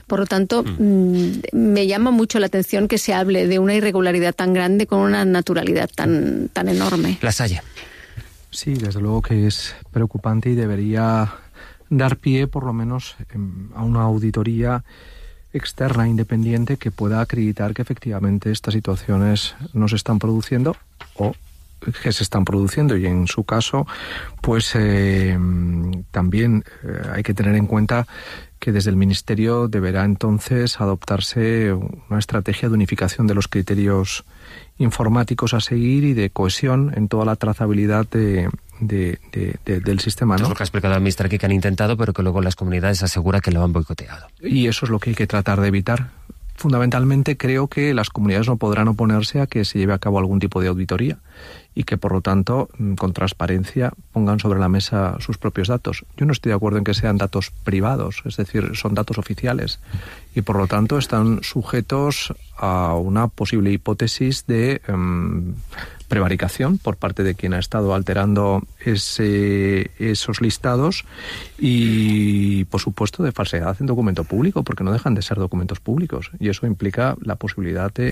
Por lo tanto, me llama mucho la atención que se hable de una irregularidad tan grande con una naturalidad tan enorme. Lasalle. Sí, desde luego que es preocupante y debería dar pie, por lo menos, a una auditoría externa, independiente, que pueda acreditar que efectivamente estas situaciones no se están produciendo o que se están produciendo, y en su caso pues también hay que tener en cuenta que desde el Ministerio deberá entonces adoptarse una estrategia de unificación de los criterios informáticos a seguir y de cohesión en toda la trazabilidad del sistema, ¿no? Es lo que ha explicado la ministra, que han intentado, pero que luego las comunidades aseguran que lo han boicoteado. Y eso es lo que hay que tratar de evitar. Fundamentalmente creo que las comunidades no podrán oponerse a que se lleve a cabo algún tipo de auditoría y que, por lo tanto, con transparencia pongan sobre la mesa sus propios datos. Yo no estoy de acuerdo en que sean datos privados, es decir, son datos oficiales y, por lo tanto, están sujetos a una posible hipótesis de prevaricación por parte de quien ha estado alterando esos listados y, por supuesto, de falsedad en documento público, porque no dejan de ser documentos públicos, y eso implica la posibilidad de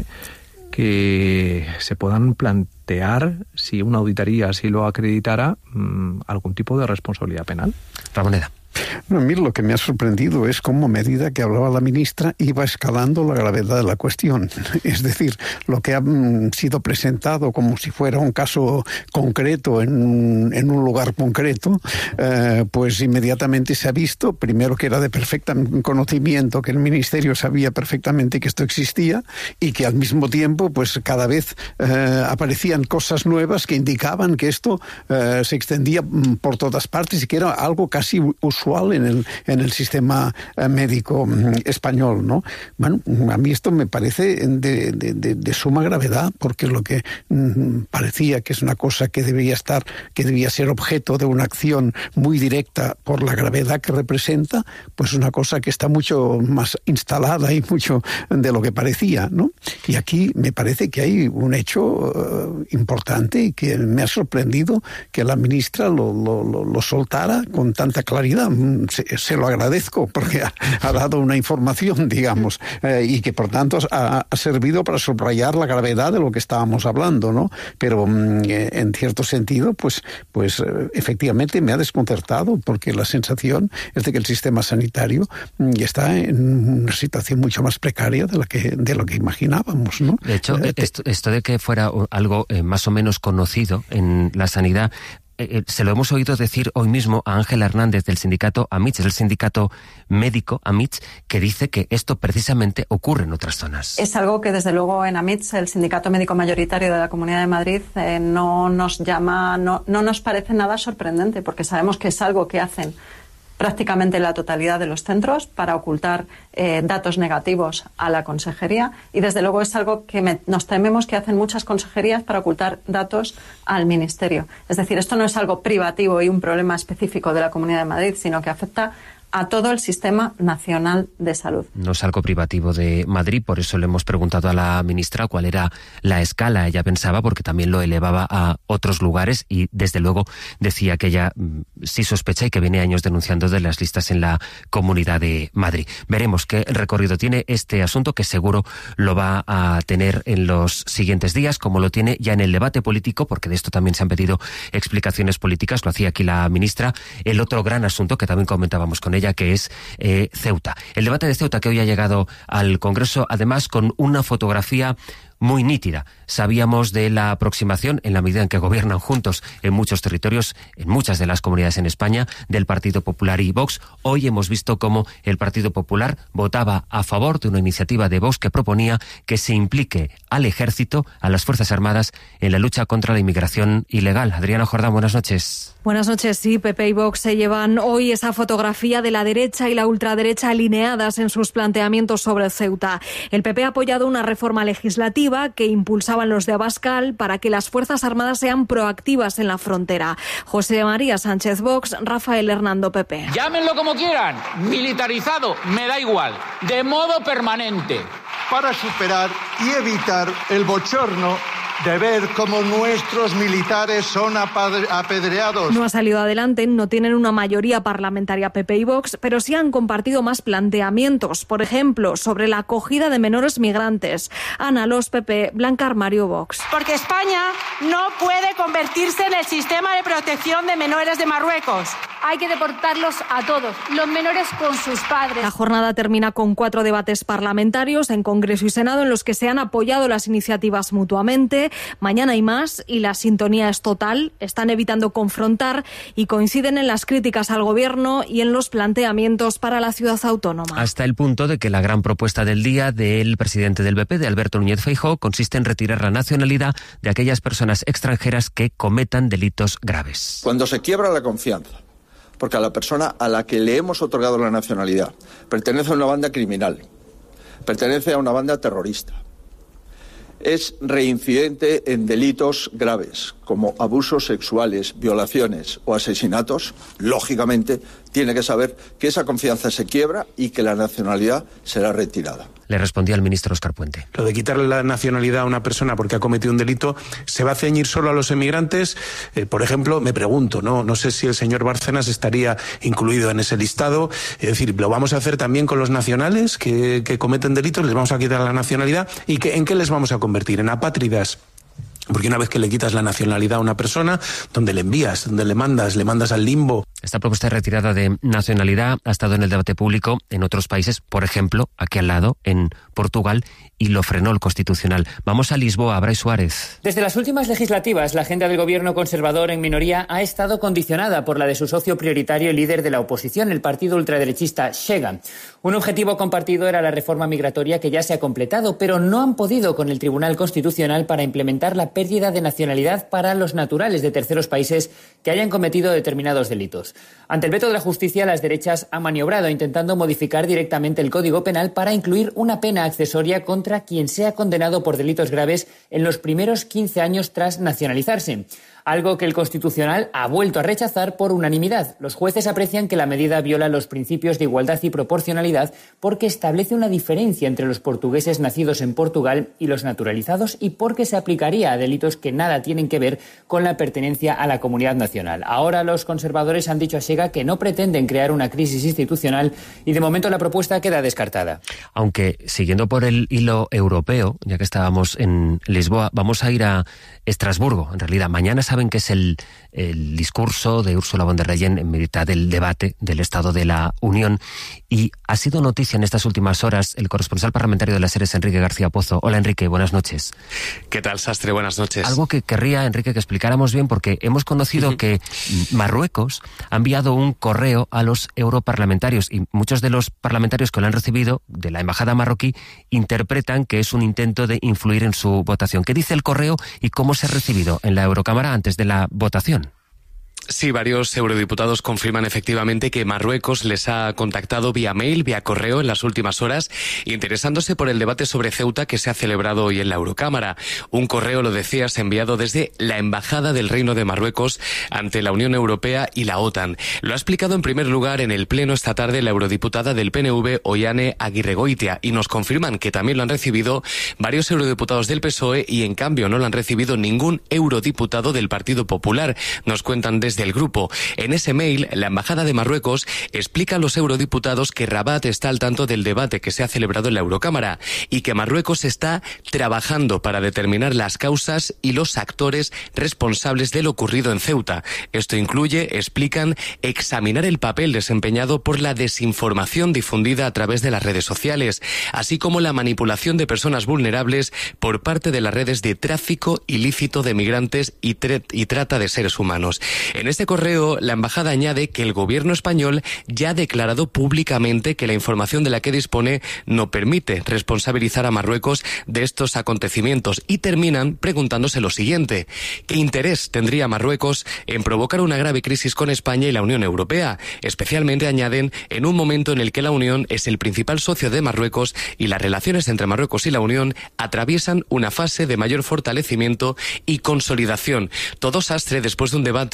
que se puedan plantear, si una auditoría así lo acreditara, algún tipo de responsabilidad penal. Ramoneda. No, a mí lo que me ha sorprendido es cómo, a medida que hablaba la ministra, iba escalando la gravedad de la cuestión. Es decir, lo que ha sido presentado como si fuera un caso concreto en un lugar concreto, pues inmediatamente se ha visto, primero, que era de perfecto conocimiento, que el Ministerio sabía perfectamente que esto existía, y que al mismo tiempo, pues cada vez aparecían cosas nuevas que indicaban que esto se extendía por todas partes y que era algo casi usual en el sistema médico español, ¿no? Bueno, a mí esto me parece de suma gravedad, porque lo que parecía que es una cosa que debía ser objeto de una acción muy directa por la gravedad que representa, pues una cosa que está mucho más instalada y mucho de lo que parecía, ¿no? Y aquí me parece que hay un hecho importante y que me ha sorprendido que la ministra lo soltara con tanta claridad. Se lo agradezco, porque ha dado una información, digamos, y que por tanto ha servido para subrayar la gravedad de lo que estábamos hablando, ¿no? Pero en cierto sentido, pues efectivamente me ha desconcertado, porque la sensación es de que el sistema sanitario está en una situación mucho más precaria de lo que imaginábamos, ¿no? De hecho, esto de que fuera algo más o menos conocido en la sanidad, se lo hemos oído decir hoy mismo a Ángela Hernández del sindicato AMITS, es el sindicato médico AMITS, que dice que esto precisamente ocurre en otras zonas. Es algo que desde luego en AMITS, el sindicato médico mayoritario de la Comunidad de Madrid, no nos parece nada sorprendente, porque sabemos que es algo que hacen prácticamente la totalidad de los centros para ocultar datos negativos a la consejería, y desde luego es algo que nos tememos que hacen muchas consejerías para ocultar datos al ministerio. Es decir, esto no es algo privativo y un problema específico de la Comunidad de Madrid, sino que afecta a todo el sistema nacional de salud. No es algo privativo de Madrid, por eso le hemos preguntado a la ministra cuál era la escala. Ella pensaba, porque también lo elevaba a otros lugares, y desde luego decía que ella sí sospecha y que viene años denunciando de las listas en la Comunidad de Madrid. Veremos qué recorrido tiene este asunto, que seguro lo va a tener en los siguientes días, como lo tiene ya en el debate político, porque de esto también se han pedido explicaciones políticas, lo hacía aquí la ministra. El otro gran asunto que también comentábamos con ella, que es Ceuta. El debate de Ceuta, que hoy ha llegado al Congreso, además con una fotografía muy nítida. Sabíamos de la aproximación, en la medida en que gobiernan juntos en muchos territorios, en muchas de las comunidades en España, del Partido Popular y Vox. Hoy hemos visto cómo el Partido Popular votaba a favor de una iniciativa de Vox que proponía que se implique al Ejército, a las Fuerzas Armadas, en la lucha contra la inmigración ilegal. Adriana Jordán, buenas noches. Buenas noches. Sí, PP y Vox se llevan hoy esa fotografía de la derecha y la ultraderecha alineadas en sus planteamientos sobre Ceuta. El PP ha apoyado una reforma legislativa que impulsaban los de Abascal para que las Fuerzas Armadas sean proactivas en la frontera. José María Sánchez Vox, Rafael Hernando PP. Llámenlo como quieran, militarizado, me da igual, de modo permanente. Para superar y evitar el bochorno de ver cómo nuestros militares son apedreados. No ha salido adelante, no tienen una mayoría parlamentaria PP y Vox, pero sí han compartido más planteamientos, por ejemplo, sobre la acogida de menores migrantes. Ana, los PP, Blanca Armario, Vox. Porque España no puede convertirse en el sistema de protección de menores de Marruecos. Hay que deportarlos a todos, los menores con sus padres. La jornada termina con 4 debates parlamentarios en Congreso y Senado en los que se han apoyado las iniciativas mutuamente. Mañana hay más y la sintonía es total. Están evitando confrontar y coinciden en las críticas al Gobierno y en los planteamientos para la ciudad autónoma. Hasta el punto de que la gran propuesta del día del presidente del BP, de Alberto Núñez Feijóo, consiste en retirar la nacionalidad de aquellas personas extranjeras que cometan delitos graves. Cuando se quiebra la confianza, porque a la persona a la que le hemos otorgado la nacionalidad pertenece a una banda criminal, pertenece a una banda terrorista, es reincidente en delitos graves como abusos sexuales, violaciones o asesinatos, lógicamente tiene que saber que esa confianza se quiebra y que la nacionalidad será retirada. Le respondía el ministro Óscar Puente. Lo de quitarle la nacionalidad a una persona porque ha cometido un delito, ¿se va a ceñir solo a los emigrantes? Por ejemplo, me pregunto, no sé si el señor Bárcenas estaría incluido en ese listado. Es decir, ¿lo vamos a hacer también con los nacionales que cometen delitos? ¿Les vamos a quitar la nacionalidad? ¿Y en qué les vamos a convertir? ¿En apátridas? Porque una vez que le quitas la nacionalidad a una persona, ¿dónde le envías? ¿Dónde le mandas al limbo? Esta propuesta de retirada de nacionalidad ha estado en el debate público en otros países, por ejemplo, aquí al lado, en Portugal, y lo frenó el Constitucional. Vamos a Lisboa, Brais Suárez. Desde las últimas legislativas, la agenda del gobierno conservador en minoría ha estado condicionada por la de su socio prioritario y líder de la oposición, el partido ultraderechista Chega. Un objetivo compartido era la reforma migratoria que ya se ha completado, pero no han podido con el Tribunal Constitucional para implementar la pérdida de nacionalidad para los naturales de terceros países que hayan cometido determinados delitos. Ante el veto de la justicia, las derechas han maniobrado intentando modificar directamente el Código Penal para incluir una pena accesoria contra quien sea condenado por delitos graves en los primeros 15 años tras nacionalizarse. Algo que el Constitucional ha vuelto a rechazar por unanimidad. Los jueces aprecian que la medida viola los principios de igualdad y proporcionalidad porque establece una diferencia entre los portugueses nacidos en Portugal y los naturalizados y porque se aplicaría a delitos que nada tienen que ver con la pertenencia a la comunidad nacional. Ahora los conservadores han dicho a Chega que no pretenden crear una crisis institucional y de momento la propuesta queda descartada. Aunque, siguiendo por el hilo europeo, ya que estábamos en Lisboa, vamos a ir a Estrasburgo. En realidad, mañana saben que es el discurso de Ursula von der Leyen en mitad del debate del Estado de la Unión, y ha sido noticia en estas últimas horas el corresponsal parlamentario de las SERES, Enrique García Pozo. Hola, Enrique, buenas noches. ¿Qué tal, Sastre? Buenas noches. Algo que querría, Enrique, que explicáramos bien, porque hemos conocido que Marruecos ha enviado un correo a los europarlamentarios y muchos de los parlamentarios que lo han recibido de la embajada marroquí interpretan que es un intento de influir en su votación. ¿Qué dice el correo y cómo se ha recibido en la Eurocámara antes de la votación? Sí, varios eurodiputados confirman efectivamente que Marruecos les ha contactado vía mail, vía correo en las últimas horas, interesándose por el debate sobre Ceuta que se ha celebrado hoy en la Eurocámara. Un correo, lo decías, enviado desde la Embajada del Reino de Marruecos ante la Unión Europea y la OTAN. Lo ha explicado en primer lugar en el Pleno esta tarde la eurodiputada del PNV, Oihane Aguirregoitia, y nos confirman que también lo han recibido varios eurodiputados del PSOE y en cambio no lo han recibido ningún eurodiputado del Partido Popular. Nos cuentan desde el grupo. En ese mail, la Embajada de Marruecos explica a los eurodiputados que Rabat está al tanto del debate que se ha celebrado en la Eurocámara y que Marruecos está trabajando para determinar las causas y los actores responsables de lo ocurrido en Ceuta. Esto incluye, explican, examinar el papel desempeñado por la desinformación difundida a través de las redes sociales, así como la manipulación de personas vulnerables por parte de las redes de tráfico ilícito de migrantes y trata de seres humanos. En este correo, la embajada añade que el gobierno español ya ha declarado públicamente que la información de la que dispone no permite responsabilizar a Marruecos de estos acontecimientos y terminan preguntándose lo siguiente: ¿qué interés tendría Marruecos en provocar una grave crisis con España y la Unión Europea? Especialmente, añaden, en un momento en el que la Unión es el principal socio de Marruecos y las relaciones entre Marruecos y la Unión atraviesan una fase de mayor fortalecimiento y consolidación. Todo, Sastre, después de un debate en el que los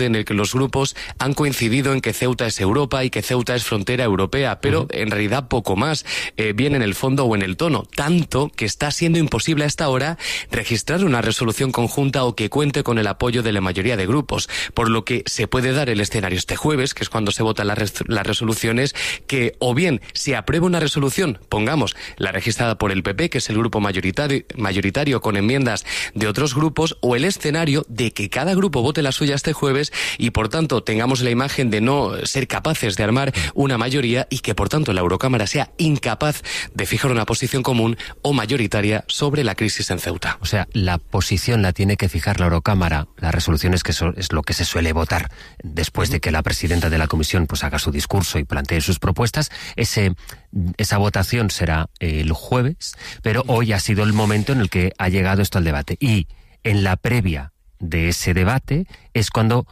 los grupos han coincidido en que Ceuta es Europa y que Ceuta es frontera europea, pero en realidad poco más, bien en el fondo o en el tono, tanto que está siendo imposible hasta ahora registrar una resolución conjunta o que cuente con el apoyo de la mayoría de grupos, por lo que se puede dar el escenario este jueves, que es cuando se votan las resoluciones, que o bien se aprueba una resolución, pongamos la registrada por el PP, que es el grupo mayoritario con enmiendas de otros grupos, o el escenario de que cada grupo vote la suya este jueves y por tanto tengamos la imagen de no ser capaces de armar una mayoría y que por tanto la Eurocámara sea incapaz de fijar una posición común o mayoritaria sobre la crisis en Ceuta. O sea, la posición la tiene que fijar la Eurocámara, las resoluciones, que es lo que se suele votar después de que la presidenta de la Comisión pues haga su discurso y plantee sus propuestas. Esa votación será el jueves, pero hoy ha sido el momento en el que ha llegado esto al debate. Y en la previa de ese debate es cuando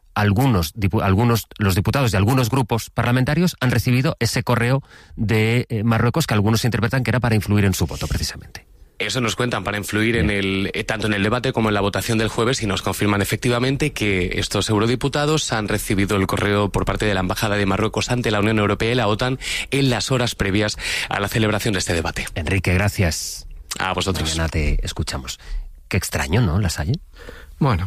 los diputados de algunos grupos parlamentarios han recibido ese correo de Marruecos que algunos interpretan que era para influir en su voto, precisamente. Eso nos cuentan para influir tanto en el debate como en la votación del jueves, y nos confirman efectivamente que estos eurodiputados han recibido el correo por parte de la Embajada de Marruecos ante la Unión Europea y la OTAN en las horas previas a la celebración de este debate. Enrique, gracias. A vosotros. Mañana te escuchamos. Qué extraño, ¿no, Lasalle? Bueno,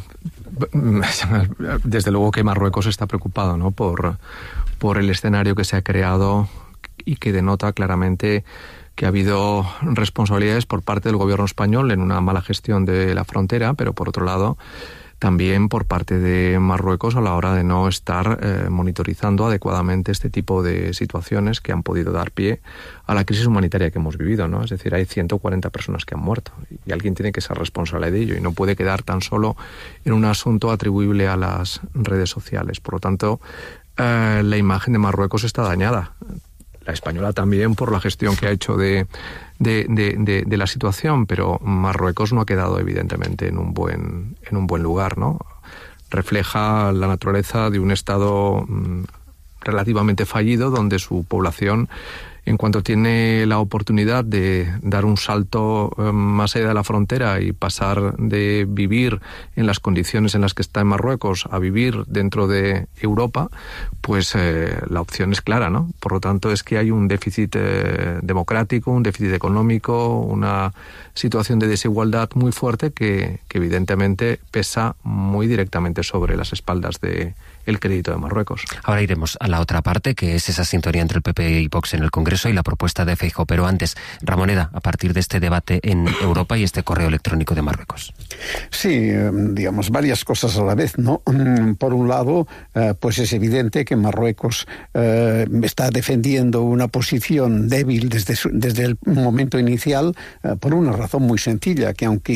desde luego que Marruecos está preocupado, ¿no?, por el escenario que se ha creado y que denota claramente que ha habido responsabilidades por parte del gobierno español en una mala gestión de la frontera, pero por otro lado también por parte de Marruecos a la hora de no estar monitorizando adecuadamente este tipo de situaciones que han podido dar pie a la crisis humanitaria que hemos vivido, ¿no? Es decir, hay 140 personas que han muerto y alguien tiene que ser responsable de ello y no puede quedar tan solo en un asunto atribuible a las redes sociales. Por lo tanto, la imagen de Marruecos está dañada. La española también por la gestión que ha hecho de la situación, pero Marruecos no ha quedado evidentemente en un buen lugar, ¿no? Refleja la naturaleza de un Estado relativamente fallido, donde su población, en cuanto tiene la oportunidad de dar un salto más allá de la frontera y pasar de vivir en las condiciones en las que está en Marruecos a vivir dentro de Europa, pues la opción es clara, ¿no? Por lo tanto, es que hay un déficit democrático, un déficit económico, una situación de desigualdad muy fuerte que evidentemente pesa muy directamente sobre las espaldas de el crédito de Marruecos. Ahora iremos a la otra parte, que es esa sintonía entre el PP y Vox en el Congreso y la propuesta de Feijóo. Pero antes, Ramoneda, a partir de este debate en Europa y este correo electrónico de Marruecos. Sí, digamos, varias cosas a la vez, ¿no? Por un lado, pues es evidente que Marruecos está defendiendo una posición débil desde el momento inicial, por una razón muy sencilla, que aunque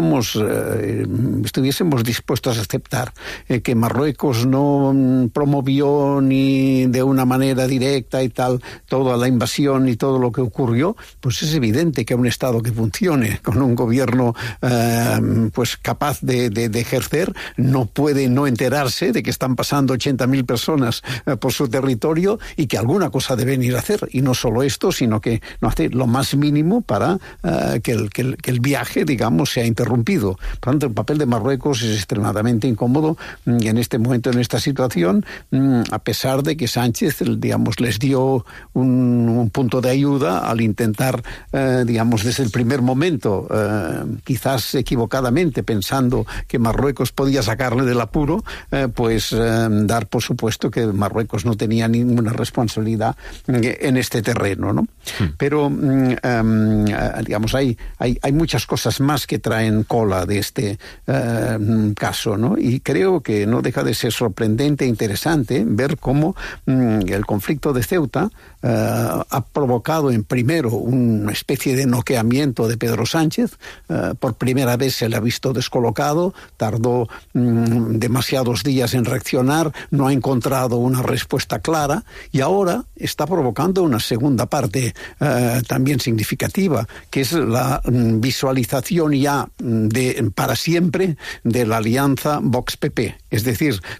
estuviésemos dispuestos a aceptar que Marruecos no promovió ni de una manera directa y tal toda la invasión y todo lo que ocurrió, pues es evidente que un Estado que funcione con un gobierno pues capaz de ejercer no puede no enterarse de que están pasando 80.000 personas por su territorio y que alguna cosa deben ir a hacer, y no solo esto, sino que no hace lo más mínimo para que el viaje, digamos, sea interrumpido. Por tanto, el papel de Marruecos es extremadamente incómodo en este momento, en esta situación, a pesar de que Sánchez, digamos, les dio un punto de ayuda al intentar, digamos, desde el primer momento, quizás equivocadamente, pensando que Marruecos podía sacarle del apuro, pues dar por supuesto que Marruecos no tenía ninguna responsabilidad en este terreno, ¿no? Pero, digamos, hay muchas cosas más que traen cola de este caso, ¿no? Y creo que no deja de ser sorprendente e interesante ver cómo el conflicto de Ceuta ha provocado primero una especie de noqueamiento de Pedro Sánchez. Por primera vez se le ha visto descolocado, tardó demasiados días en reaccionar, no ha encontrado una respuesta clara y ahora está provocando una segunda parte también significativa, que es la visualización ya para siempre de la alianza Vox-PP, es decir, de la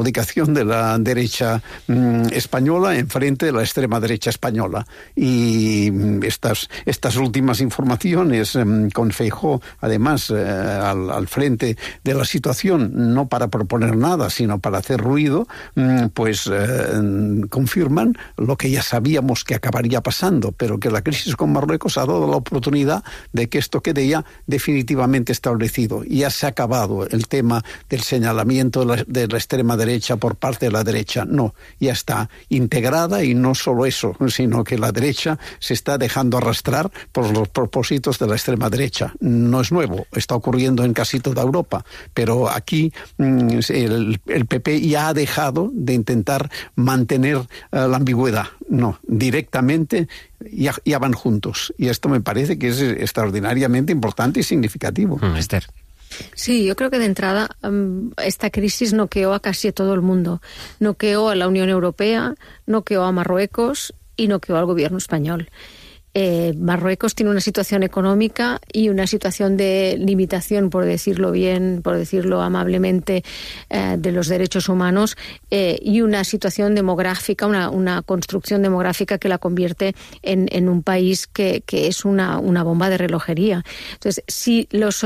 claudicación de la derecha española enfrente de la extrema derecha española. Y estas últimas informaciones con Feijóo, además, al frente de la situación, no para proponer nada, sino para hacer ruido, pues confirman lo que ya sabíamos que acabaría pasando, pero que la crisis con Marruecos ha dado la oportunidad de que esto quede ya definitivamente establecido. Ya se ha acabado el tema del señalamiento de la extrema derecha por parte de la derecha. No, ya está integrada, y no solo eso, sino que la derecha se está dejando arrastrar por los propósitos de la extrema derecha. No es nuevo, está ocurriendo en casi toda Europa, pero aquí el PP ya ha dejado de intentar mantener la ambigüedad. No, directamente ya van juntos. Y esto me parece que es extraordinariamente importante y significativo. Esther. Sí, yo creo que de entrada esta crisis noqueó a casi todo el mundo. Noqueó a la Unión Europea, noqueó a Marruecos y noqueó al gobierno español. Marruecos tiene una situación económica y una situación de limitación, por decirlo bien, por decirlo amablemente, de los derechos humanos, y una situación demográfica, una construcción demográfica que la convierte en un país que es una bomba de relojería. Entonces, si los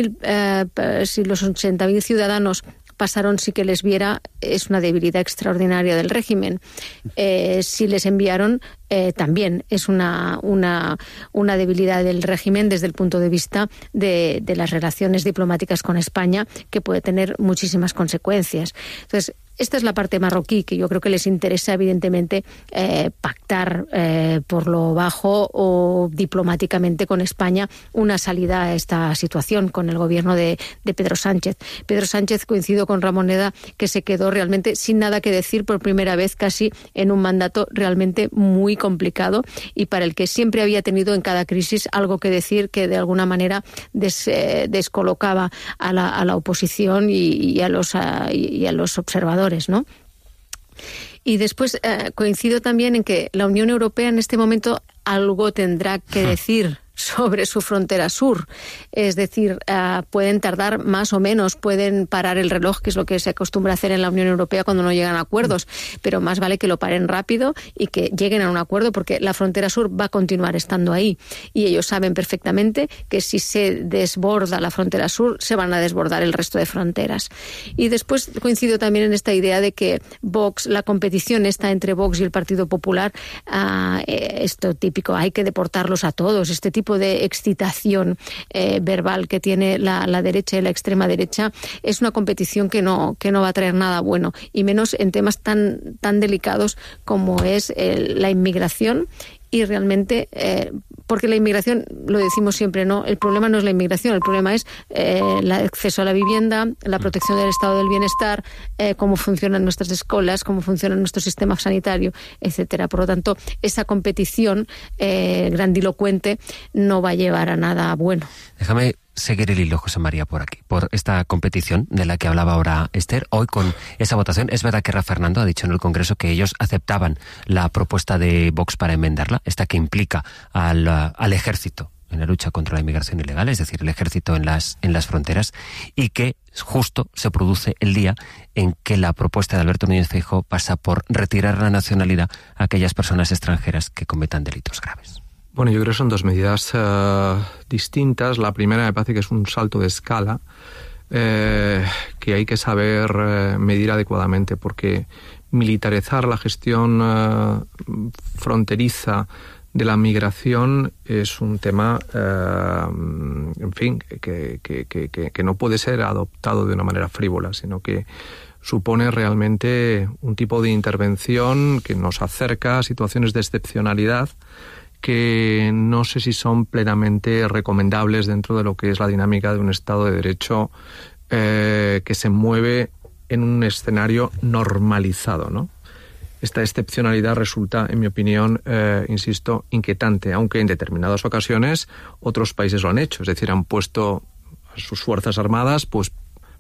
80.000 ciudadanos pasaron sin que les viera, es una debilidad extraordinaria del régimen. Si les enviaron, también es una debilidad del régimen desde el punto de vista de las relaciones diplomáticas con España, que puede tener muchísimas consecuencias. Entonces, esta es la parte marroquí, que yo creo que les interesa evidentemente pactar por lo bajo o diplomáticamente con España una salida a esta situación con el gobierno de Pedro Sánchez. Pedro Sánchez, coincido con Ramoneda, que se quedó realmente sin nada que decir por primera vez casi en un mandato realmente muy complicado, y para el que siempre había tenido en cada crisis algo que decir que de alguna manera descolocaba a la oposición y a los observadores, ¿no? Y después coincido también en que la Unión Europea en este momento algo tendrá que decir sobre su frontera sur. Es decir, pueden tardar más o menos, pueden parar el reloj, que es lo que se acostumbra a hacer en la Unión Europea cuando no llegan a acuerdos, pero más vale que lo paren rápido y que lleguen a un acuerdo, porque la frontera sur va a continuar estando ahí, y ellos saben perfectamente que si se desborda la frontera sur, se van a desbordar el resto de fronteras. Y después coincido también en esta idea de que Vox, la competición está entre Vox y el Partido Popular, esto típico, hay que deportarlos a todos, este tipo de excitación verbal que tiene la derecha y la extrema derecha, es una competición que no va a traer nada bueno, y menos en temas tan delicados como es la inmigración. Y realmente, porque la inmigración, lo decimos siempre, ¿no? El problema no es la inmigración, el problema es el acceso a la vivienda, la protección del estado del bienestar, cómo funcionan nuestras escuelas, cómo funciona nuestro sistema sanitario, etcétera. Por lo tanto, esa competición grandilocuente no va a llevar a nada bueno. Déjame seguir el hilo, José María, por aquí, por esta competición de la que hablaba ahora Esther. Hoy, con esa votación, es verdad que Rafa Fernando ha dicho en el Congreso que ellos aceptaban la propuesta de Vox para enmendarla, esta que implica al ejército en la lucha contra la inmigración ilegal, es decir, el ejército en las fronteras, y que justo se produce el día en que la propuesta de Alberto Núñez Feijóo pasa por retirar la nacionalidad a aquellas personas extranjeras que cometan delitos graves. Bueno, yo creo que son dos medidas distintas. La primera me parece que es un salto de escala que hay que saber medir adecuadamente, porque militarizar la gestión fronteriza de la migración es un tema, en fin, que no puede ser adoptado de una manera frívola, sino que supone realmente un tipo de intervención que nos acerca a situaciones de excepcionalidad que no sé si son plenamente recomendables dentro de lo que es la dinámica de un Estado de Derecho que se mueve en un escenario normalizado, ¿no? Esta excepcionalidad resulta, en mi opinión, insisto, inquietante, aunque en determinadas ocasiones otros países lo han hecho, es decir, han puesto a sus fuerzas armadas pues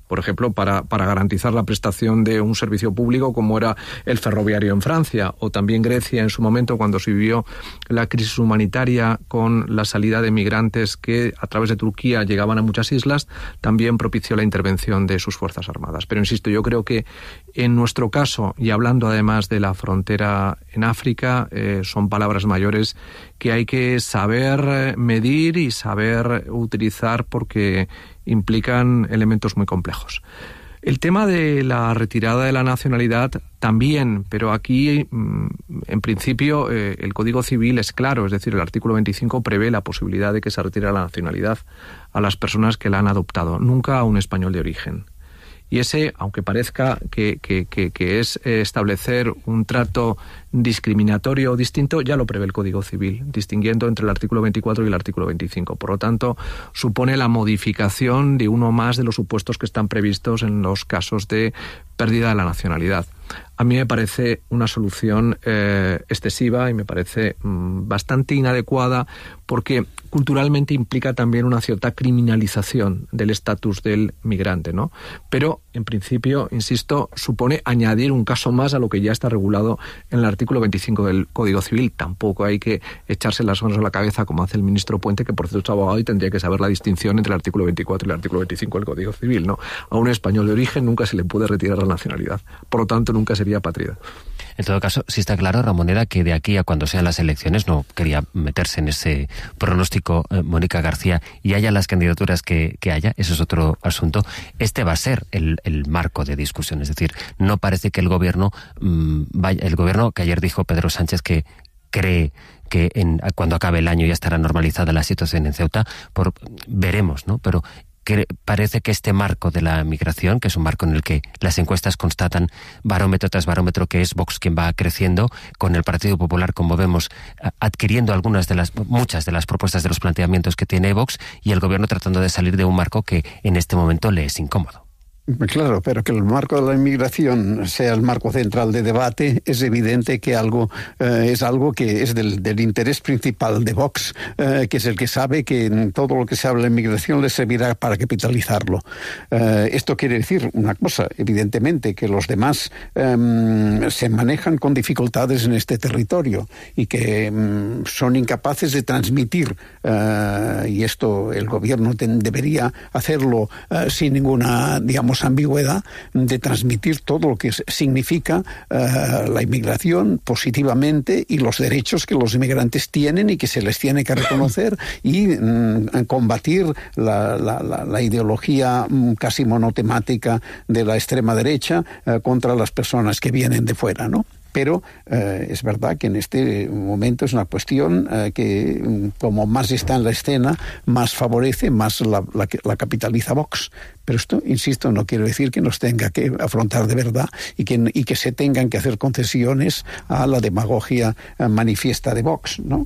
por ejemplo, para garantizar la prestación de un servicio público como era el ferroviario en Francia, o también Grecia en su momento cuando se vivió la crisis humanitaria con la salida de migrantes que a través de Turquía llegaban a muchas islas, también propició la intervención de sus Fuerzas Armadas. Pero insisto, yo creo que en nuestro caso, y hablando además de la frontera en África, son palabras mayores que hay que saber medir y saber utilizar porque implican elementos muy complejos. El tema de la retirada de la nacionalidad también, pero aquí, en principio, el Código Civil es claro, es decir, el artículo 25 prevé la posibilidad de que se retire la nacionalidad a las personas que la han adoptado, nunca a un español de origen. Y ese, aunque parezca que es establecer un trato discriminatorio o distinto, ya lo prevé el Código Civil, distinguiendo entre el artículo 24 y el artículo 25. Por lo tanto, supone la modificación de uno más de los supuestos que están previstos en los casos de pérdida de la nacionalidad. A mí me parece una solución excesiva y me parece bastante inadecuada porque culturalmente implica también una cierta criminalización del estatus del migrante, ¿no? Pero, en principio, insisto, supone añadir un caso más a lo que ya está regulado en el artículo 25 del Código Civil. Tampoco hay que echarse las manos a la cabeza como hace el ministro Puente, que por cierto es abogado y tendría que saber la distinción entre el artículo 24 y el artículo 25 del Código Civil, ¿no? A un español de origen nunca se le puede retirar la nacionalidad. Por lo tanto, nunca sería apátrida. En todo caso, sí está claro, Ramoneda, que de aquí a cuando sean las elecciones, no quería meterse en ese pronóstico Mónica García, y haya las candidaturas que haya, eso es otro asunto, este va a ser el marco de discusión. Es decir, no parece que el gobierno que ayer dijo Pedro Sánchez que cree que cuando acabe el año ya estará normalizada la situación en Ceuta, veremos, ¿no? Pero parece que este marco de la migración, que es un marco en el que las encuestas constatan barómetro tras barómetro que es Vox quien va creciendo, con el Partido Popular, como vemos, adquiriendo muchas de las propuestas de los planteamientos que tiene Vox, y el gobierno tratando de salir de un marco que en este momento le es incómodo. Claro, pero que el marco de la inmigración sea el marco central de debate es evidente que es algo que es del interés principal de Vox, que es el que sabe que en todo lo que se habla de inmigración le servirá para capitalizarlo. Esto quiere decir una cosa, evidentemente, que los demás se manejan con dificultades en este territorio y que son incapaces de transmitir, y esto el gobierno debería hacerlo sin ninguna, ambigüedad, de transmitir todo lo que significa la inmigración positivamente y los derechos que los inmigrantes tienen y que se les tiene que reconocer, y combatir la ideología casi monotemática de la extrema derecha contra las personas que vienen de fuera, ¿no? Pero es verdad que en este momento es una cuestión que, como más está en la escena, más favorece, más la capitaliza Vox. Pero esto, insisto, no quiere decir que nos tenga que afrontar de verdad y que se tengan que hacer concesiones a la demagogia manifiesta de Vox, ¿no?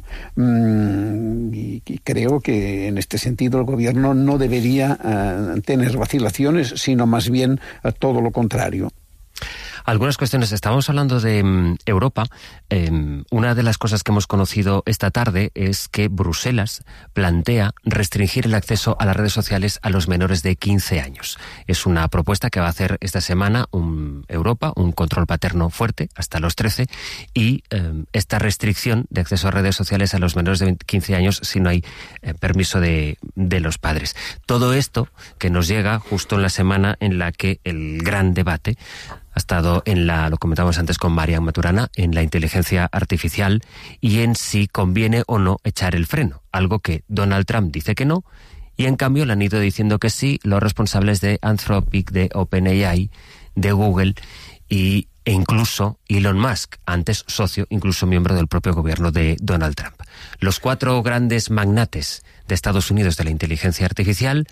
Y creo que en este sentido el gobierno no debería tener vacilaciones, sino más bien todo lo contrario. Algunas cuestiones. Estábamos hablando de Europa. Una de las cosas que hemos conocido esta tarde es que Bruselas plantea restringir el acceso a las redes sociales a los menores de 15 años. Es una propuesta que va a hacer esta semana Europa, un control paterno fuerte hasta los 13, y esta restricción de acceso a redes sociales a los menores de 15 años si no hay permiso de los padres. Todo esto que nos llega justo en la semana en la que el gran debate ha estado lo comentamos antes con Marian Maturana, en la inteligencia artificial y en si conviene o no echar el freno. Algo que Donald Trump dice que no, y en cambio le han ido diciendo que sí los responsables de Anthropic, de OpenAI, de Google e incluso Elon Musk, antes socio, incluso miembro del propio gobierno de Donald Trump. Los 4 grandes magnates de Estados Unidos de la inteligencia artificial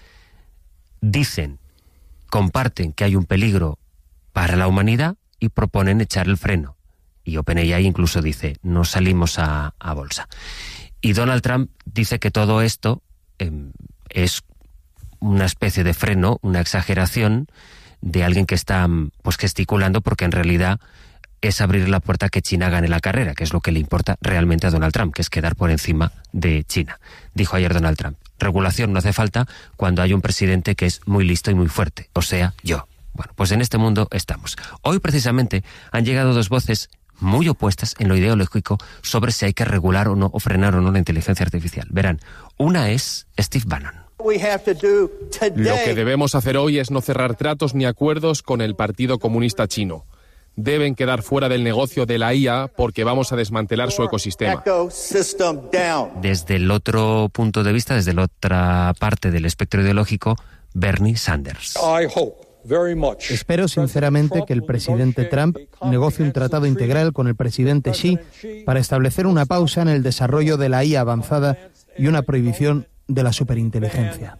comparten que hay un peligro para la humanidad y proponen echar el freno. Y OpenAI incluso dice, no salimos a bolsa. Y Donald Trump dice que todo esto es una especie de freno, una exageración de alguien que está gesticulando, porque en realidad es abrir la puerta a que China gane la carrera, que es lo que le importa realmente a Donald Trump, que es quedar por encima de China. Dijo ayer Donald Trump: regulación no hace falta cuando hay un presidente que es muy listo y muy fuerte, o sea, yo. Bueno, pues en este mundo estamos. Hoy precisamente han llegado dos voces muy opuestas en lo ideológico sobre si hay que regular o no, o frenar o no la inteligencia artificial. Verán, una es Steve Bannon. Lo que debemos hacer hoy es no cerrar tratos ni acuerdos con el Partido Comunista Chino. Deben quedar fuera del negocio de la IA porque vamos a desmantelar su ecosistema. Desde el otro punto de vista, desde la otra parte del espectro ideológico, Bernie Sanders. Espero sinceramente que el presidente Trump negocie un tratado integral con el presidente Xi para establecer una pausa en el desarrollo de la IA avanzada y una prohibición de la superinteligencia.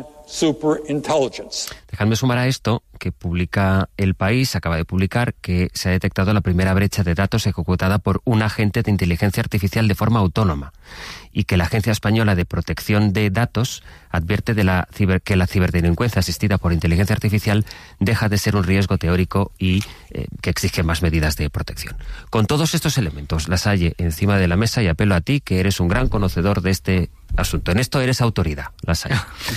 Dejadme sumar a esto que publica El País, acaba de publicar que se ha detectado la primera brecha de datos ejecutada por un agente de inteligencia artificial de forma autónoma y que la Agencia Española de Protección de Datos advierte de que la ciberdelincuencia asistida por inteligencia artificial deja de ser un riesgo teórico y que exige más medidas de protección. Con todos estos elementos, Lasalle, encima de la mesa, y apelo a ti, que eres un gran conocedor de este asunto. En esto eres autoridad, Lasalle.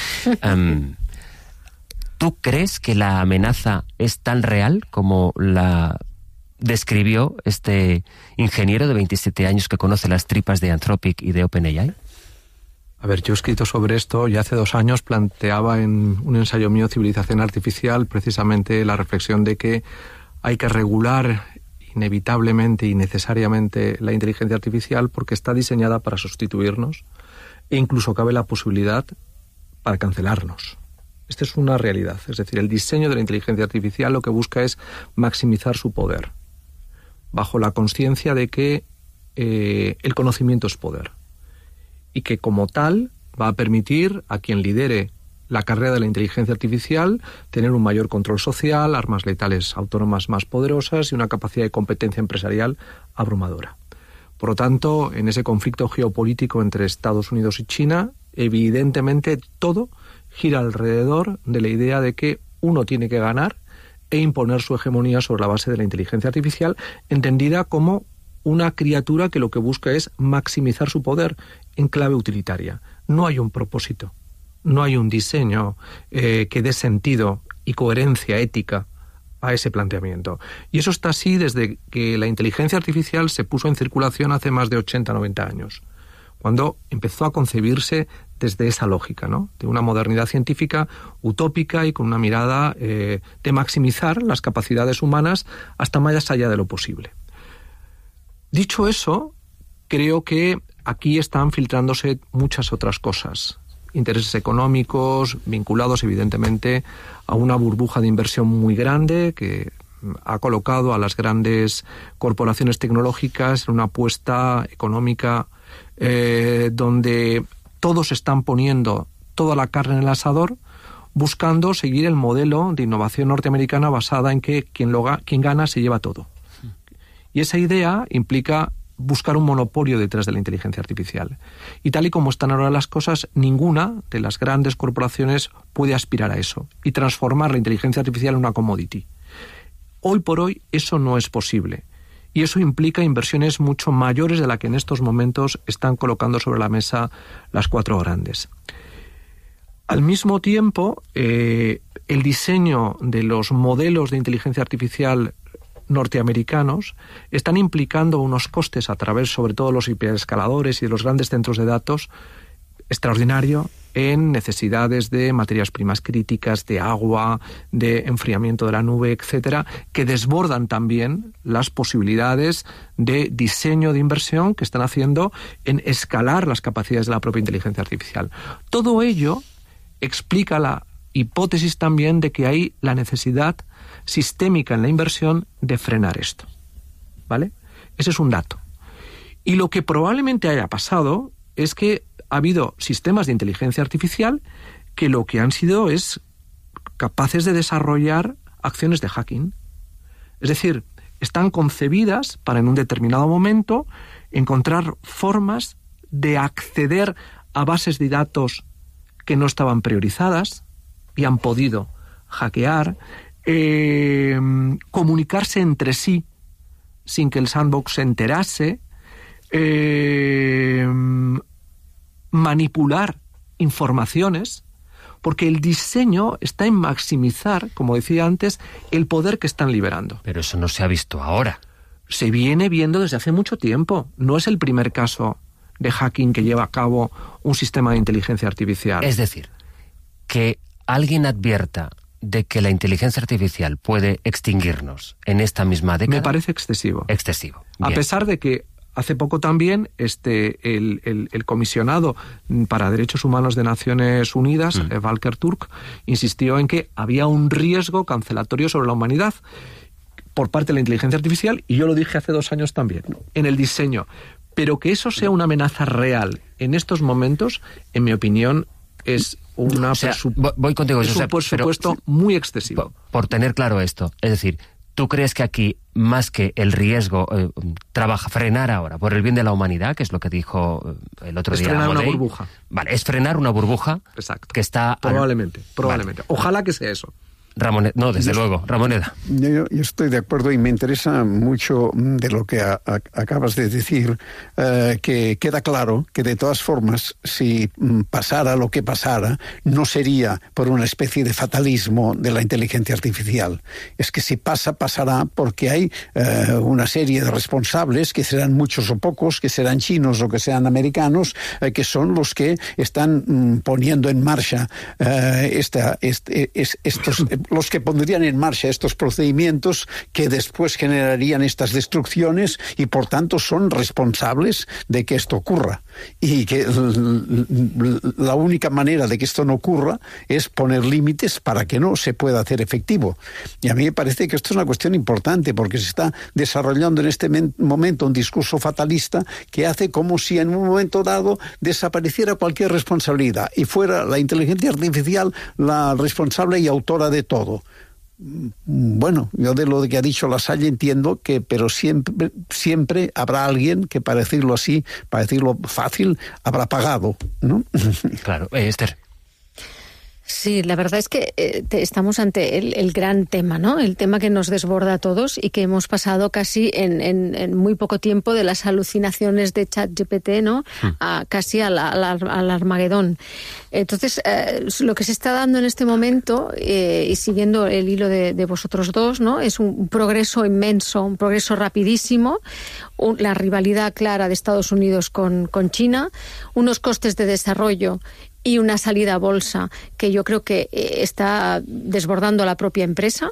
¿Tú crees que la amenaza es tan real como la describió este ingeniero de 27 años que conoce las tripas de Anthropic y de OpenAI? A ver, yo he escrito sobre esto y hace 2 años planteaba en un ensayo mío, Civilización Artificial, precisamente la reflexión de que hay que regular inevitablemente y necesariamente la inteligencia artificial porque está diseñada para sustituirnos e incluso cabe la posibilidad para cancelarnos. Esta es una realidad, es decir, el diseño de la inteligencia artificial lo que busca es maximizar su poder, bajo la consciencia de que el conocimiento es poder y que como tal va a permitir a quien lidere la carrera de la inteligencia artificial tener un mayor control social, armas letales autónomas más poderosas y una capacidad de competencia empresarial abrumadora. Por lo tanto, en ese conflicto geopolítico entre Estados Unidos y China, evidentemente todo gira alrededor de la idea de que uno tiene que ganar e imponer su hegemonía sobre la base de la inteligencia artificial, entendida como una criatura que lo que busca es maximizar su poder en clave utilitaria. No hay un propósito, no hay un diseño que dé sentido y coherencia ética a ese planteamiento. Y eso está así desde que la inteligencia artificial se puso en circulación hace más de 80-90 años, cuando empezó a concebirse desde esa lógica, ¿no?, de una modernidad científica utópica y con una mirada de maximizar las capacidades humanas hasta más allá de lo posible. Dicho eso, creo que aquí están filtrándose muchas otras cosas. Intereses económicos vinculados evidentemente a una burbuja de inversión muy grande que ha colocado a las grandes corporaciones tecnológicas en una apuesta económica donde todos están poniendo toda la carne en el asador buscando seguir el modelo de innovación norteamericana basada en que quien gana se lleva todo. Y esa idea implica buscar un monopolio detrás de la inteligencia artificial. Y tal y como están ahora las cosas, ninguna de las grandes corporaciones puede aspirar a eso y transformar la inteligencia artificial en una commodity. Hoy por hoy eso no es posible. Y eso implica inversiones mucho mayores de las que en estos momentos están colocando sobre la mesa las 4 grandes. Al mismo tiempo, el diseño de los modelos de inteligencia artificial norteamericanos están implicando unos costes a través sobre todo de los hiperescaladores y de los grandes centros de datos extraordinario en necesidades de materias primas críticas, de agua, de enfriamiento de la nube, etcétera, que desbordan también las posibilidades de diseño de inversión que están haciendo en escalar las capacidades de la propia inteligencia artificial. Todo ello explica la hipótesis también de que hay la necesidad sistémica en la inversión de frenar esto, ¿vale? Ese es un dato. Y lo que probablemente haya pasado es que ha habido sistemas de inteligencia artificial que lo que han sido es capaces de desarrollar acciones de hacking. Es decir, están concebidas para en un determinado momento encontrar formas de acceder a bases de datos que no estaban priorizadas y han podido hackear, comunicarse entre sí sin que el sandbox se enterase, manipular informaciones, porque el diseño está en maximizar, como decía antes, el poder que están liberando. Pero eso no se ha visto ahora. Se viene viendo desde hace mucho tiempo. No es el primer caso de hacking que lleva a cabo un sistema de inteligencia artificial. Es decir, que alguien advierta de que la inteligencia artificial puede extinguirnos en esta misma década... Me parece excesivo. Excesivo. Bien. A pesar de que hace poco también el comisionado para Derechos Humanos de Naciones Unidas, Volker Turk, insistió en que había un riesgo cancelatorio sobre la humanidad por parte de la inteligencia artificial, y yo lo dije hace 2 años también, en el diseño. Pero que eso sea una amenaza real en estos momentos, en mi opinión, es voy contigo, es un presupuesto muy excesivo. Por tener claro esto, es decir, ¿tú crees que aquí, más que el riesgo, frenar ahora por el bien de la humanidad, que es lo que dijo el otro día? Es frenar una burbuja. Vale, es frenar una burbuja. Exacto. Que está... Probablemente. Vale. Ojalá que sea eso. Ramoneda, no, desde luego, Ramoneda. Yo estoy de acuerdo y me interesa mucho de lo que acabas de decir, que queda claro que de todas formas, si pasara lo que pasara, no sería por una especie de fatalismo de la inteligencia artificial. Es que si pasa, pasará porque hay una serie de responsables, que serán muchos o pocos, que serán chinos o que sean americanos, que son los que están poniendo en marcha estos... los que pondrían en marcha estos procedimientos que después generarían estas destrucciones y por tanto son responsables de que esto ocurra. Y que la única manera de que esto no ocurra es poner límites para que no se pueda hacer efectivo. Y a mí me parece que esto es una cuestión importante porque se está desarrollando en este momento un discurso fatalista que hace como si en un momento dado desapareciera cualquier responsabilidad y fuera la inteligencia artificial la responsable y autora de todo. Bueno, yo de lo que ha dicho Lasalle entiendo que, pero siempre habrá alguien que, para decirlo así, para decirlo fácil, habrá pagado, ¿no? Claro. Esther. Sí, la verdad es que estamos ante el gran tema, ¿no? El tema que nos desborda a todos y que hemos pasado casi en muy poco tiempo de las alucinaciones de ChatGPT, ¿no? Casi al Armagedón. Entonces, lo que se está dando en este momento, y siguiendo el hilo de vosotros dos, ¿no? Es un progreso inmenso, un progreso rapidísimo, la rivalidad clara de Estados Unidos con China, unos costes de desarrollo y una salida a bolsa que yo creo que está desbordando a la propia empresa,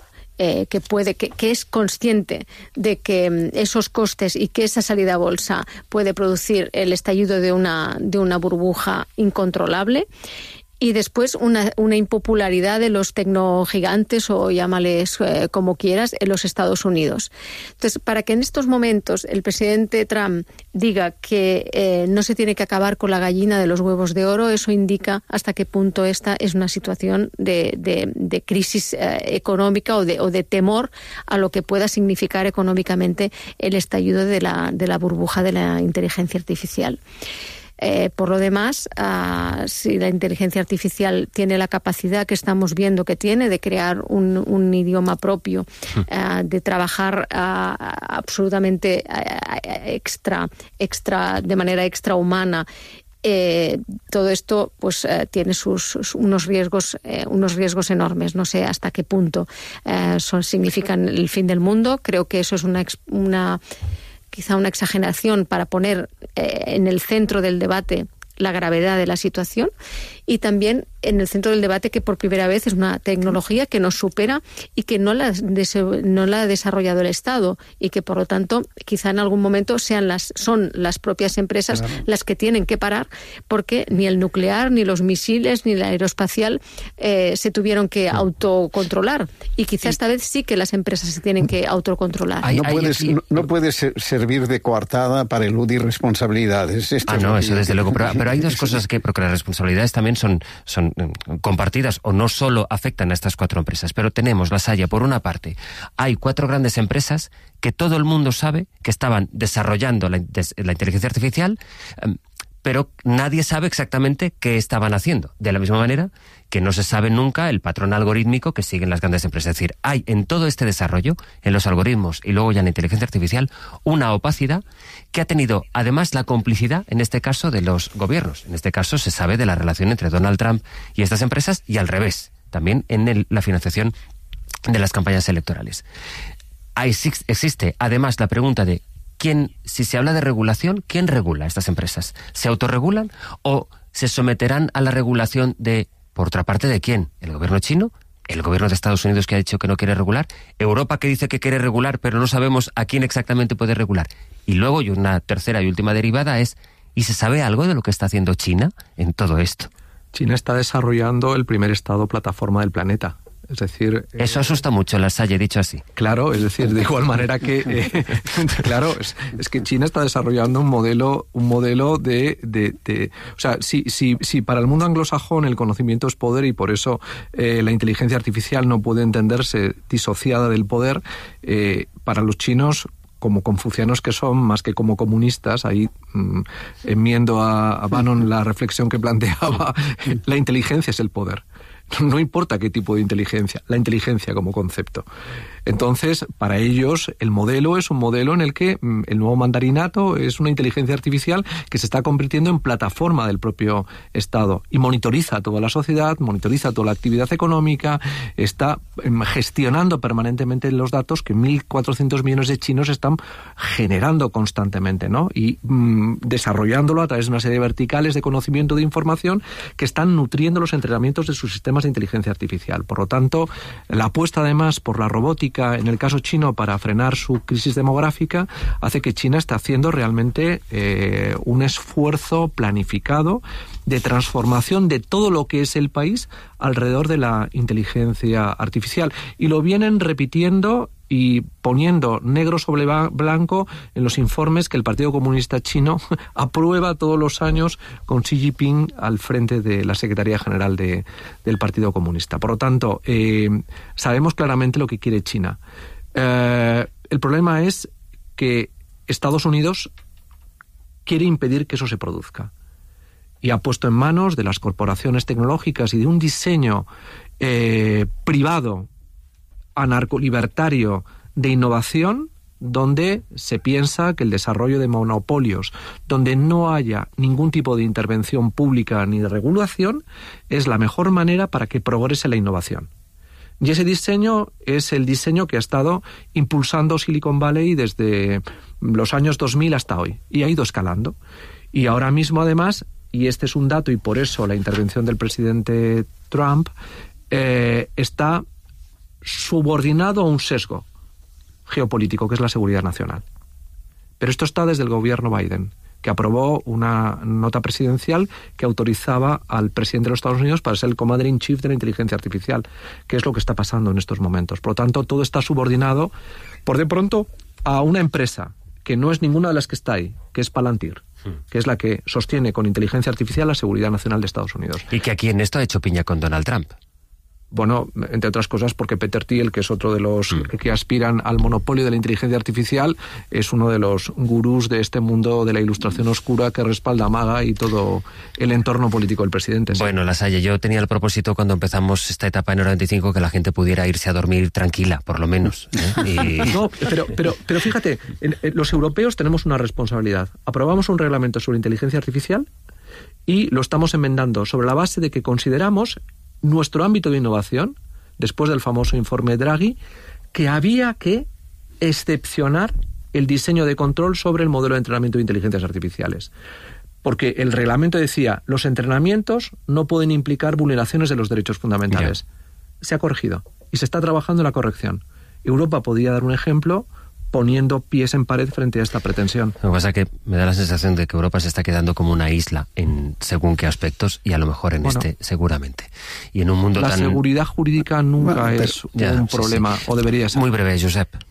que es consciente de que esos costes y que esa salida a bolsa puede producir el estallido de una burbuja incontrolable. Y después una impopularidad de los tecnogigantes, o llámales como quieras, en los Estados Unidos. Entonces, para que en estos momentos el presidente Trump diga que no se tiene que acabar con la gallina de los huevos de oro, eso indica hasta qué punto esta es una situación de crisis económica o de temor a lo que pueda significar económicamente el estallido de la burbuja de la inteligencia artificial. Por lo demás, si la inteligencia artificial tiene la capacidad que estamos viendo que tiene de crear un idioma propio, de trabajar absolutamente de manera extrahumana, todo esto pues tiene unos riesgos enormes. No sé hasta qué punto significan el fin del mundo. Creo que eso es quizá una exageración para poner en el centro del debate la gravedad de la situación, y también en el centro del debate que por primera vez es una tecnología que nos supera y que no la ha desarrollado el Estado, y que por lo tanto quizá en algún momento son las propias empresas las que tienen que parar, porque ni el nuclear, ni los misiles, ni la aeroespacial se tuvieron que autocontrolar, y quizá esta vez sí que las empresas se tienen que autocontrolar. No puedes servir de coartada para eludir responsabilidades. Eso desde luego, pero hay dos cosas porque las responsabilidades también son compartidas, o no solo afectan a estas 4 empresas, pero tenemos, Lasalle, por una parte, hay 4 grandes empresas que todo el mundo sabe que estaban desarrollando la inteligencia artificial, pero nadie sabe exactamente qué estaban haciendo. De la misma manera que no se sabe nunca el patrón algorítmico que siguen las grandes empresas. Es decir, hay en todo este desarrollo, en los algoritmos y luego ya en la inteligencia artificial, una opacidad que ha tenido además la complicidad, en este caso, de los gobiernos. En este caso se sabe de la relación entre Donald Trump y estas empresas y al revés, también en la financiación de las campañas electorales. Existe además la pregunta de si se habla de regulación, ¿quién regula estas empresas? ¿Se autorregulan o se someterán a la regulación por otra parte, de quién? ¿El gobierno chino? ¿El gobierno de Estados Unidos, que ha dicho que no quiere regular? ¿Europa, que dice que quiere regular, pero no sabemos a quién exactamente puede regular? Y luego, y una tercera y última derivada es, ¿y se sabe algo de lo que está haciendo China en todo esto? China está desarrollando el primer estado plataforma del planeta. Es decir... Eso asusta mucho, Lasalle, dicho así. Claro, es decir, de igual manera que... claro, es que China está desarrollando un modelo de o sea, si para el mundo anglosajón el conocimiento es poder y por eso la inteligencia artificial no puede entenderse disociada del poder, para los chinos, como confucianos que son, más que como comunistas, ahí enmiendo a Bannon la reflexión que planteaba, la inteligencia es el poder. No importa qué tipo de inteligencia, la inteligencia como concepto. Entonces, para ellos, el modelo es un modelo en el que el nuevo mandarinato es una inteligencia artificial que se está convirtiendo en plataforma del propio Estado y monitoriza toda la sociedad, monitoriza toda la actividad económica, está gestionando permanentemente los datos que 1.400 millones de chinos están generando constantemente, ¿no? Y desarrollándolo a través de una serie de verticales de conocimiento de información que están nutriendo los entrenamientos de sus sistemas de inteligencia artificial. Por lo tanto, la apuesta además por la robótica en el caso chino para frenar su crisis demográfica hace que China esté haciendo realmente un esfuerzo planificado de transformación de todo lo que es el país alrededor de la inteligencia artificial. Y lo vienen repitiendo y poniendo negro sobre blanco en los informes que el Partido Comunista Chino aprueba todos los años con Xi Jinping al frente de la Secretaría General del Partido Comunista. Por lo tanto, sabemos claramente lo que quiere China. El problema es que Estados Unidos quiere impedir que eso se produzca y ha puesto en manos de las corporaciones tecnológicas y de un diseño privado, anarcolibertario de innovación, donde se piensa que el desarrollo de monopolios, donde no haya ningún tipo de intervención pública ni de regulación, es la mejor manera para que progrese la innovación. Y ese diseño es el diseño que ha estado impulsando Silicon Valley desde los años 2000 hasta hoy, y ha ido escalando. Y ahora mismo, además, y este es un dato, y por eso la intervención del presidente Trump está subordinado a un sesgo geopolítico, que es la seguridad nacional. Pero esto está desde el gobierno Biden, que aprobó una nota presidencial que autorizaba al presidente de los Estados Unidos para ser el Commander-in-Chief de la inteligencia artificial, que es lo que está pasando en estos momentos. Por lo tanto, todo está subordinado, por de pronto, a una empresa que no es ninguna de las que está ahí, que es Palantir, que es la que sostiene con inteligencia artificial la seguridad nacional de Estados Unidos. Y que aquí en esto ha hecho piña con Donald Trump. Bueno, entre otras cosas porque Peter Thiel, que es otro de los que aspiran al monopolio de la inteligencia artificial, es uno de los gurús de este mundo de la ilustración oscura que respalda a MAGA y todo el entorno político del presidente. ¿Sí? Bueno, Lasalle, yo tenía el propósito cuando empezamos esta etapa en el 95 que la gente pudiera irse a dormir tranquila, por lo menos. No, pero fíjate, los europeos tenemos una responsabilidad. Aprobamos un reglamento sobre inteligencia artificial y lo estamos enmendando sobre la base de que consideramos nuestro ámbito de innovación, después del famoso informe Draghi, que había que excepcionar el diseño de control sobre el modelo de entrenamiento de inteligencias artificiales. Porque el reglamento decía, los entrenamientos no pueden implicar vulneraciones de los derechos fundamentales. Se ha corregido y se está trabajando en la corrección. Europa podría dar un ejemplo poniendo pies en pared frente a esta pretensión. Lo que pasa es que me da la sensación de que Europa se está quedando como una isla en según qué aspectos y a lo mejor en este seguramente. Y en un mundo la seguridad jurídica nunca es un problema, o debería ser. Muy breve, Josep.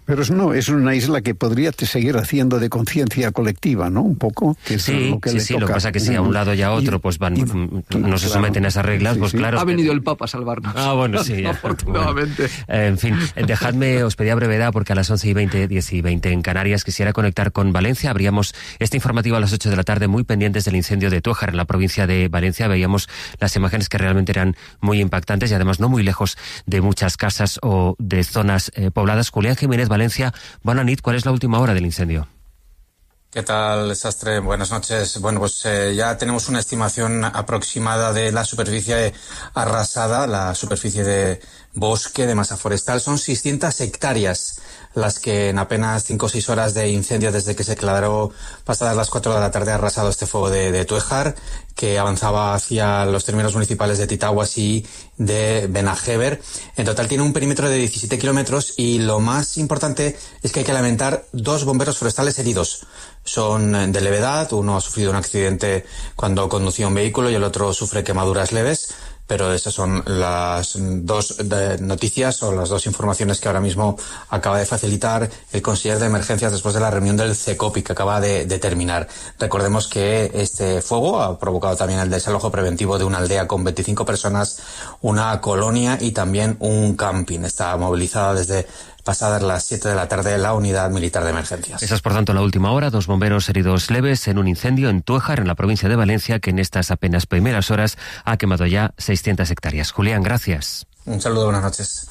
Pero no, es una isla que podría seguir haciendo de conciencia colectiva, ¿no? Un poco. Que es lo que le toca. Lo que pasa es que si a un lado y a otro pues no se someten a esas reglas, pues claro. Ha venido el Papa a salvarnos. Bueno, sí. Afortunadamente. Bueno, en fin, dejadme, os pedí a brevedad, porque a las 11:20, 10:20 en Canarias quisiera conectar con Valencia. Abríamos este informativo a las 8 de la tarde, muy pendientes del incendio de Tújar, en la provincia de Valencia. Veíamos las imágenes que realmente eran muy impactantes y además no muy lejos de muchas casas o de zonas pobladas. Julián Jiménez, Valencia. Bona nit, ¿cuál es la última hora del incendio? ¿Qué tal, Sastre? Buenas noches. Bueno, pues ya tenemos una estimación aproximada de la superficie arrasada, la superficie de bosque, de masa forestal. Son 600 hectáreas las que en apenas 5 o 6 horas de incendio desde que se declaró pasadas las 4 de la tarde ha arrasado este fuego de Tújar, que avanzaba hacia los términos municipales de Titaguas y de Benajever. En total tiene un perímetro de 17 kilómetros y lo más importante es que hay que lamentar 2 bomberos forestales heridos. Son de levedad, uno ha sufrido un accidente cuando conducía un vehículo y el otro sufre quemaduras leves. Pero esas son las 2 noticias o las 2 informaciones que ahora mismo acaba de facilitar el consejero de emergencias después de la reunión del CECOPI que acaba de terminar. Recordemos que este fuego ha provocado también el desalojo preventivo de una aldea con 25 personas, una colonia y también un camping. Está movilizada desde pasadas las 7 de la tarde la unidad militar de emergencias. Esa es, por tanto, la última hora. 2 bomberos heridos leves en un incendio en Tújar, en la provincia de Valencia, que en estas apenas primeras horas ha quemado ya 600 hectáreas. Julián, gracias. Un saludo, buenas noches.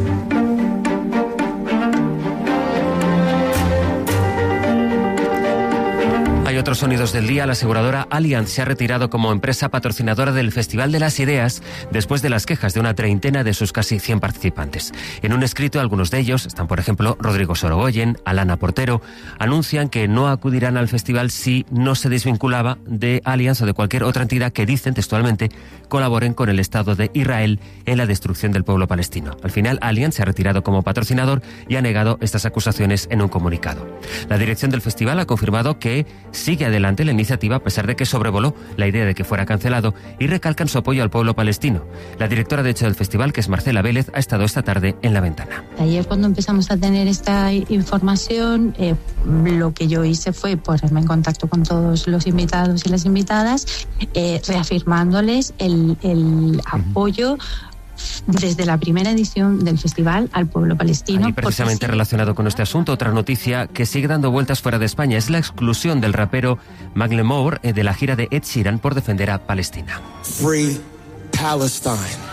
Hay otros sonidos del día. La aseguradora Allianz se ha retirado como empresa patrocinadora del Festival de las Ideas después de las quejas de una treintena de sus casi 100 participantes. En un escrito, algunos de ellos, están por ejemplo Rodrigo Sorogoyen, Alana Portero, anuncian que no acudirán al festival si no se desvinculaba de Allianz o de cualquier otra entidad que, dicen textualmente, colaboren con el Estado de Israel en la destrucción del pueblo palestino. Al final, Allianz se ha retirado como patrocinador y ha negado estas acusaciones en un comunicado. La dirección del festival ha confirmado que sigue adelante la iniciativa a pesar de que sobrevoló la idea de que fuera cancelado y recalcan su apoyo al pueblo palestino. La directora de hecho del festival, que es Marcela Vélez, ha estado esta tarde en La Ventana. Ayer cuando empezamos a tener esta información, lo que yo hice fue ponerme en contacto con todos los invitados y las invitadas, reafirmándoles el apoyo desde la primera edición del festival al pueblo palestino. Y precisamente relacionado con este asunto, otra noticia que sigue dando vueltas fuera de España es la exclusión del rapero Macklemore de la gira de Ed Sheeran por defender a Palestina. Free Palestine.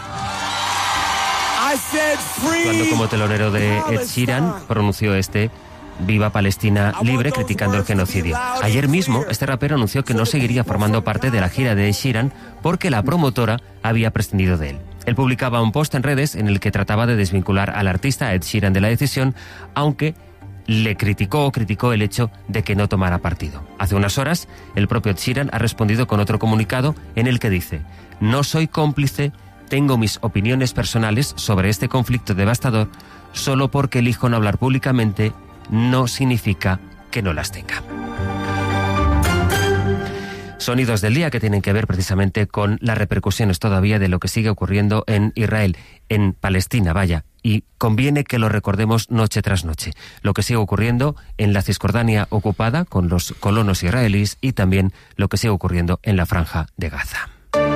Cuando como telonero de Ed Sheeran pronunció Viva Palestina Libre, criticando el genocidio. Ayer mismo, este rapero anunció que no seguiría formando parte de la gira de Ed Sheeran porque la promotora había prescindido de él. Él publicaba un post en redes en el que trataba de desvincular al artista Ed Sheeran de la decisión, aunque le criticó el hecho de que no tomara partido. Hace unas horas, el propio Ed Sheeran ha respondido con otro comunicado en el que dice: no soy cómplice, tengo mis opiniones personales sobre este conflicto devastador, solo porque elijo no hablar públicamente no significa que no las tenga. Sonidos del día que tienen que ver precisamente con las repercusiones todavía de lo que sigue ocurriendo en Israel, en Palestina, y conviene que lo recordemos noche tras noche. Lo que sigue ocurriendo en la Cisjordania ocupada con los colonos israelíes y también lo que sigue ocurriendo en la Franja de Gaza.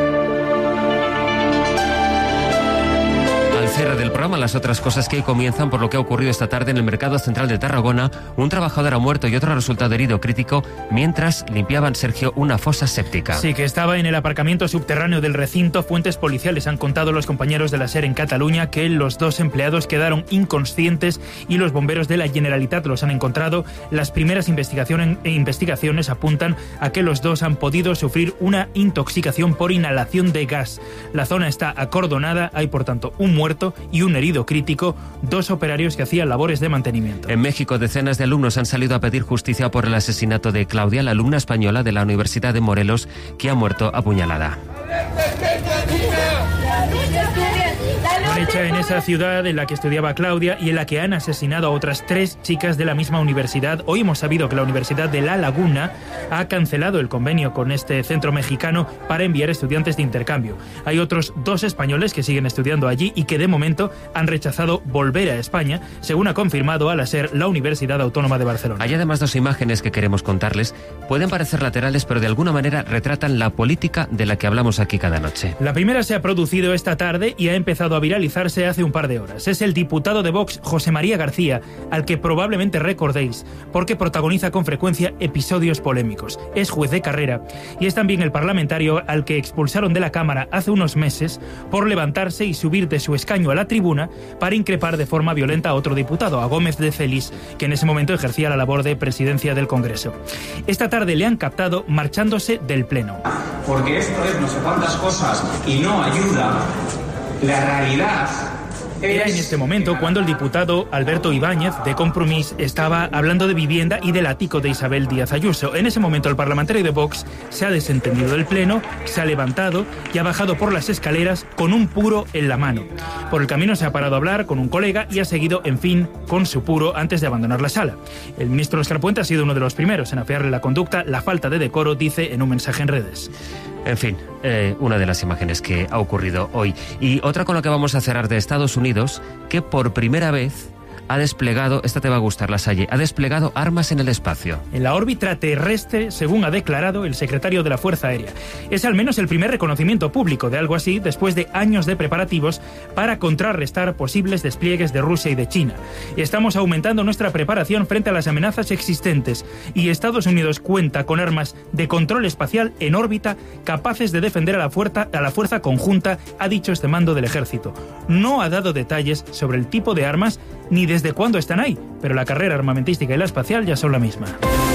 Cierre del programa, las otras cosas que hoy comienzan por lo que ha ocurrido esta tarde en el mercado central de Tarragona. Un trabajador ha muerto y otro ha resultado herido crítico mientras limpiaban, Sergio, una fosa séptica. Sí, que estaba en el aparcamiento subterráneo del recinto. Fuentes policiales han contado a los compañeros de la SER en Cataluña que los 2 empleados quedaron inconscientes y los bomberos de la Generalitat los han encontrado. Las primeras investigaciones apuntan a que los 2 han podido sufrir una intoxicación por inhalación de gas. La zona está acordonada, hay por tanto un muerto y un herido crítico, 2 operarios que hacían labores de mantenimiento. En México, decenas de alumnos han salido a pedir justicia por el asesinato de Claudia, la alumna española de la Universidad de Morelos, que ha muerto apuñalada. Hecha en esa ciudad en la que estudiaba Claudia y en la que han asesinado a otras 3 chicas de la misma universidad. Hoy hemos sabido que la Universidad de La Laguna ha cancelado el convenio con este centro mexicano para enviar estudiantes de intercambio. Hay otros 2 españoles que siguen estudiando allí y que de momento han rechazado volver a España, según ha confirmado al SER la Universidad Autónoma de Barcelona. Hay además 2 imágenes que queremos contarles. Pueden parecer laterales, pero de alguna manera retratan la política de la que hablamos aquí cada noche. La primera se ha producido esta tarde y ha empezado a viralizarse hace un par de horas. Es el diputado de Vox, José María García, al que probablemente recordéis, porque protagoniza con frecuencia episodios polémicos. Es juez de carrera y es también el parlamentario al que expulsaron de la Cámara hace unos meses por levantarse y subir de su escaño a la tribuna para increpar de forma violenta a otro diputado, a Gómez de Feliz, que en ese momento ejercía la labor de presidencia del Congreso. Esta tarde le han captado marchándose del Pleno. Porque esto es no sé cuántas cosas y no ayuda. La realidad Era en este momento cuando el diputado Alberto Ibáñez, de Compromís, estaba hablando de vivienda y del ático de Isabel Díaz Ayuso. En ese momento el parlamentario de Vox se ha desentendido del Pleno, se ha levantado y ha bajado por las escaleras con un puro en la mano. Por el camino se ha parado a hablar con un colega y ha seguido, en fin, con su puro antes de abandonar la sala. El ministro Óscar Puente ha sido uno de los primeros en afearle la conducta, la falta de decoro, dice en un mensaje en redes. En fin, una de las imágenes que ha ocurrido hoy. Y otra con la que vamos a cerrar, de Estados Unidos, que por primera vez ha desplegado, esta te va a gustar, Lasalle, ha desplegado armas en el espacio. En la órbita terrestre, según ha declarado el secretario de la Fuerza Aérea. Es al menos el primer reconocimiento público de algo así después de años de preparativos para contrarrestar posibles despliegues de Rusia y de China. Estamos aumentando nuestra preparación frente a las amenazas existentes y Estados Unidos cuenta con armas de control espacial en órbita capaces de defender a la fuerza conjunta, ha dicho este mando del ejército. No ha dado detalles sobre el tipo de armas ni desde cuándo están ahí, pero la carrera armamentística y la espacial ya son la misma.